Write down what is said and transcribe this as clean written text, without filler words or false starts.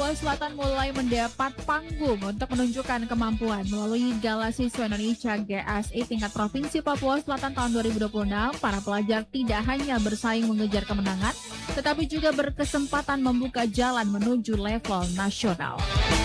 Papua Selatan mulai mendapat panggung untuk menunjukkan kemampuan melalui Gala Siswa Indonesia GSI tingkat Provinsi Papua Selatan tahun 2026. Para pelajar tidak hanya bersaing mengejar kemenangan, tetapi juga berkesempatan membuka jalan menuju level nasional.